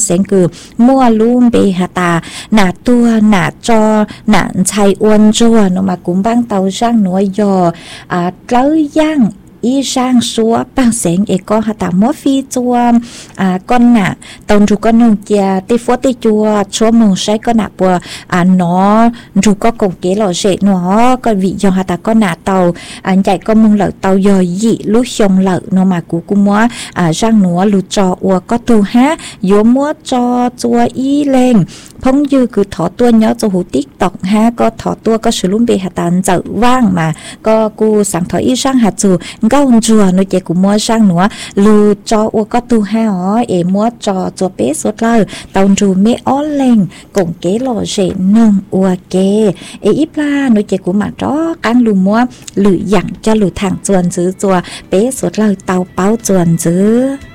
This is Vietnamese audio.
sen cứ mua luôn bề hà ta nà tua nà cho nà chạy uốn chua nó mà cũng băng tàu sang núi giò tới giang y sang xua bằng sáng e con hạt tàu mót phi chua con nè tàu chủ con nông kia tê phốt tê chua chúa mông say con nè bùa nó chủ có cổng kế lò dễ nó con vị dòng hạt tàu con nè tàu chạy con mông lợn tàu giờ dị lúc xong lợn nó mà cú cũng múa răng núa lụt trò ua có tu há vô múa cho chua y lên phong dư cứ thọ tua nhớ cho hú TikTok ha có thọ tua có sử dụng bề hạt tàn dở vang mà có cu sáng thọ y sang hạt chù gâu chùa nó chạy cũng mua sang nữa lù cho u có tu ha ó e mua cho bé sốt lơ tàu chù mẹ ó lên cũng kế lò rễ nông ua kê e ít la nó chạy cũng mà chó căng lù mua lử dặn cho lù thẳng chuồn chứ chùa bé sốt lơ tàu báo chuồn chứ